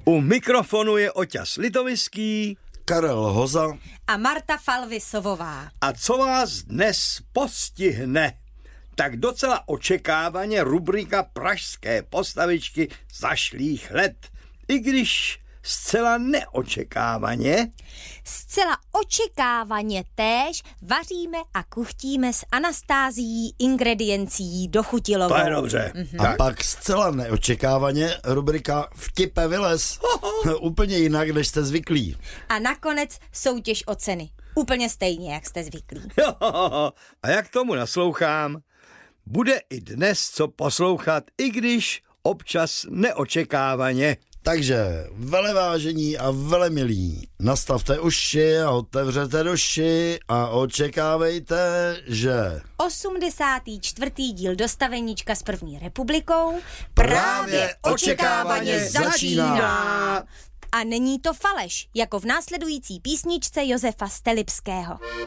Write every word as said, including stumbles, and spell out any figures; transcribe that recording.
U mikrofonu je Oťas Litoviský, Karel Hoza a Marta Falvisovová. A co vás dnes postihne? Tak docela očekávaně rubrika Pražské postavičky zašlých let. I když zcela neočekávaně. Zcela očekávaně též vaříme a kuchtíme s Anastázií ingrediencí dochutilovou. To je dobře. Mm-hmm. A pak zcela neočekávaně rubrika Vtipe vylez. Úplně jinak, než jste zvyklí. A nakonec soutěž o ceny. Úplně stejně, jak jste zvyklí. A jak tomu naslouchám, bude i dnes co poslouchat, i když občas neočekávaně. Takže velevážení a velemilí, nastavte uši a otevřete duši a očekávejte, že osmdesátý čtvrtý díl Dostaveníčka s první republikou právě očekávaně začíná. A není to faleš, jako v následující písničce Josefa Stelipského.